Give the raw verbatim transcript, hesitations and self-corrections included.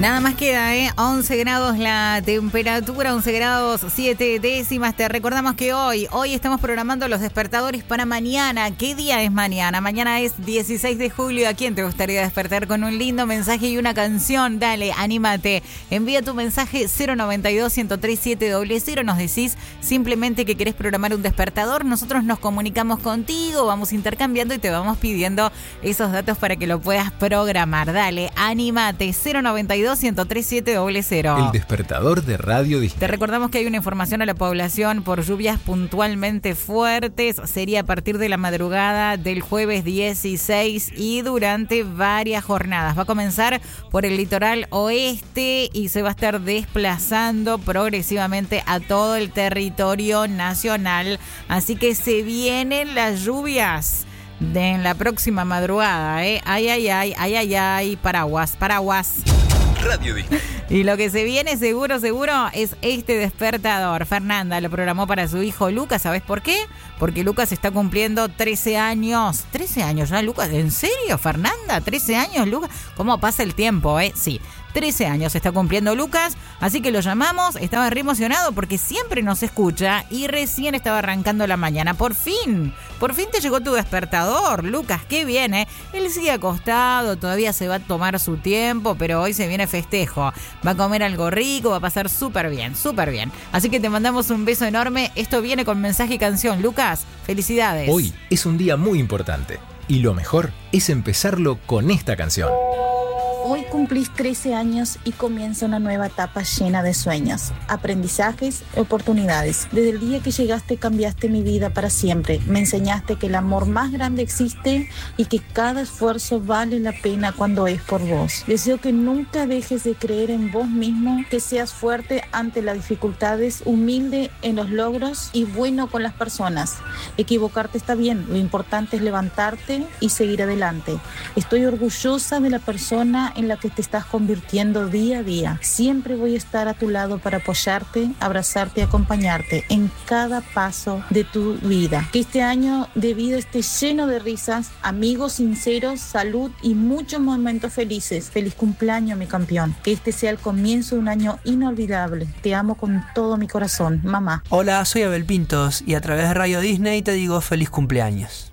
Nada más queda, ¿eh? once grados la temperatura, once grados siete décimas. Te recordamos que hoy, hoy estamos programando los despertadores para mañana. ¿Qué día es mañana? Mañana es dieciséis de julio. ¿A quién te gustaría despertar con un lindo mensaje y una canción? Dale, anímate. Envía tu mensaje cero noventa y dos, ciento tres, siete cero cero. Nos decís simplemente que querés programar un despertador. Nosotros nos comunicamos contigo, vamos intercambiando y te vamos pidiendo esos datos para que lo puedas programar. Dale, anímate. cero noventa y dos, ciento tres, siete cero cero. El despertador de Radio Disney. Te recordamos que hay una información a la población por lluvias puntualmente fuertes. Sería a partir de la madrugada del jueves dieciséis y durante varias jornadas. Va a comenzar por el litoral oeste y se va a estar desplazando progresivamente a todo el territorio nacional. Así que se vienen las lluvias de en la próxima madrugada, ¿eh? Ay, ay, ay, ay, ay, ay, paraguas, paraguas. Radio Disney. Y lo que se viene seguro, seguro es este despertador. Fernanda lo programó para su hijo Lucas. ¿Sabes por qué? Porque Lucas está cumpliendo trece años. trece años ya, Lucas. ¿En serio, Fernanda? ¿trece años, Lucas? ¿Cómo pasa el tiempo, eh? Sí. trece años está cumpliendo Lucas, así que lo llamamos. Estaba re emocionado porque siempre nos escucha y recién estaba arrancando la mañana. Por fin, por fin te llegó tu despertador, Lucas, qué bien, ¿eh? Él sigue acostado, todavía se va a tomar su tiempo, pero hoy se viene festejo. Va a comer algo rico, va a pasar súper bien, súper bien. Así que te mandamos un beso enorme. Esto viene con mensaje y canción. Lucas, felicidades. Hoy es un día muy importante y lo mejor es empezarlo con esta canción. Hoy cumplís trece años y comienza una nueva etapa llena de sueños, aprendizajes y oportunidades. Desde el día que llegaste cambiaste mi vida para siempre. Me enseñaste que el amor más grande existe y que cada esfuerzo vale la pena cuando es por vos. Deseo que nunca dejes de creer en vos mismo, que seas fuerte ante las dificultades, humilde en los logros y bueno con las personas. Equivocarte está bien, lo importante es levantarte y seguir adelante. Estoy orgullosa de la persona en la que te estás convirtiendo día a día. Siempre voy a estar a tu lado para apoyarte, abrazarte y acompañarte en cada paso de tu vida. Que este año de vida esté lleno de risas, amigos sinceros, salud y muchos momentos felices. Feliz cumpleaños, mi campeón. Que este sea el comienzo de un año inolvidable. Te amo con todo mi corazón, mamá. Hola, soy Abel Pintos y a través de Radio Disney te digo feliz cumpleaños.